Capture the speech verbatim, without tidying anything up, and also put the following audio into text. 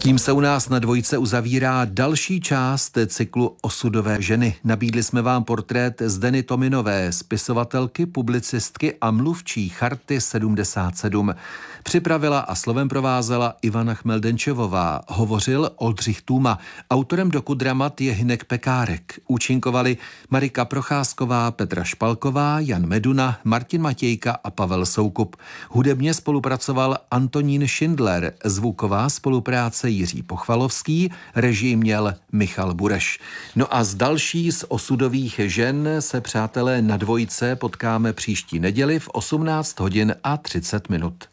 Tím se u nás na Dvojce uzavírá další část cyklu Osudové ženy. Nabídli jsme vám portrét Zdeny Tominové, spisovatelky, publicistky a mluvčí Charty sedmdesát sedm. Připravila a slovem provázela Ivana Chmeldenčevová, hovořil Oldřich Tůma. Autorem dokudramat je Hynek Pekárek. Účinkovali Marika Procházková, Petra Špalková, Jan Meduna, Martin Matějka a Pavel Soukup. Hudebně spolupracoval Antonín Schindler, zvuková spolupráce Jiří Pochvalovský, režii měl Michal Bureš. No a z další z osudových žen se, přátelé, na Dvojce potkáme příští neděli v osmnáct hodin a třicet minut.